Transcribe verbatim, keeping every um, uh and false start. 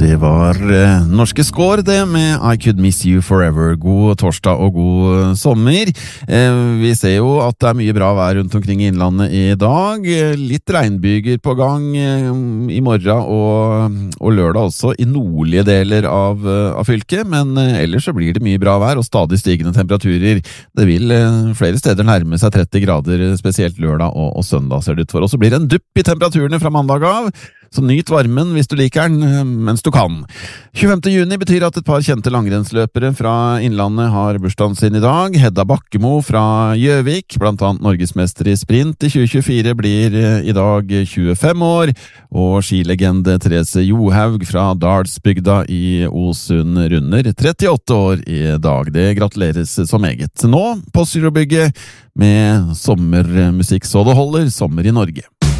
Det var eh, norske skår det med I Could Miss You Forever. God torsdag og god sommer. Eh, vi ser jo at det er mye bra vær rundt omkring i innlandet i dag. Eh, litt regnbyger på gang eh, i morgen og, og lørdag også i nordlige deler av, eh, av fylket, men eh, ellers så blir det mye bra vær og stadig stigende temperaturer. Det vil eh, flere steder nærme seg tretti grader, spesielt lørdag og, og søndag ser det ut for. Og så blir det en dupp i temperaturene fra mandag av. Så nyt varmen hvis du liker den, mens du kan. tjuefemte juni betyr at et par kjente langrennsløpere fra Innlandet har bursdagen sin i dag. Hedda Bakkemo fra Gjøvik, blant annet norgesmester i sprint i tjue tjuefire, blir i dag tjuefem år, og skilegende Therese Johaug fra Dalsbygda i Åsund runder trettiåtte år i dag. Det gratuleres så meget. Nå på Postgirobygget med sommermusikk så det holder, sommer i Norge.